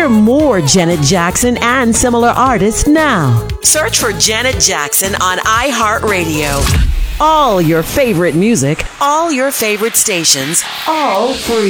Hear more Janet Jackson and similar artists now. Search for Janet Jackson on iHeartRadio. All your favorite music, all your favorite stations, all free.